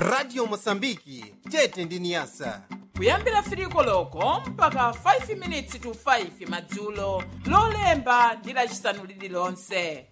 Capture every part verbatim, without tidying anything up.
Radio Mosambiki tete ndi Niasa. Kuyambira three koloko mpaka five minutes to five madzulo lolemba ndi lachisanu lililonse.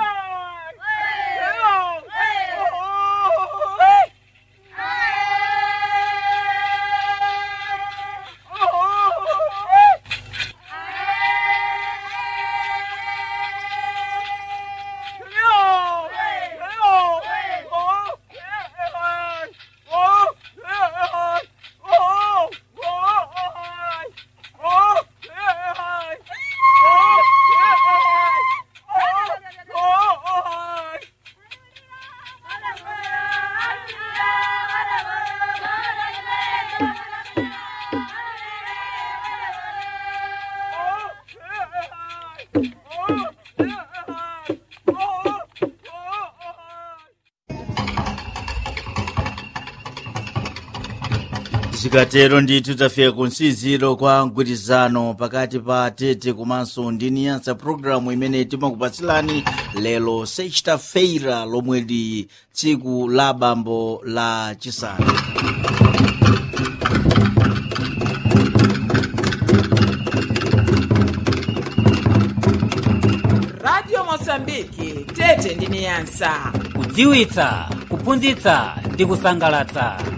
Zikatero ndithu tafika kunsiziro kwa mgwirizano pakati pa tete komanso ndi Niasa, programu imene timakupatsilani lero sexta-feira lomwe ndi tsiku la bambo la chisanu. Radio Mosambiki tete ndi Niasa, kudziwitsa, kuphunzitsa ndi kusangalatsa.